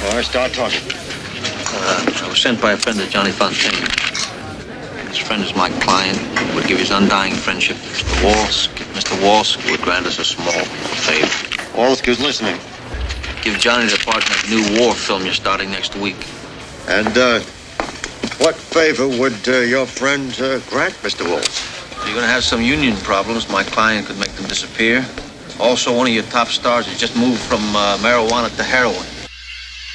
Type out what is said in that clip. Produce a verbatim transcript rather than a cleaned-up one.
All right, start talking. Uh, I was sent by a friend of Johnny Fontaine. His friend is my client. He would give his undying friendship to Mister Walsk. Mister Walsk would grant us a small favor. Walsk is listening. Give Johnny the part in that new war film you're starting next week. And, uh, what favor would uh, your friend uh, grant, Mister Walsk? You're going to have some union problems. My client could make them disappear. Also, one of your top stars has just moved from uh, marijuana to heroin.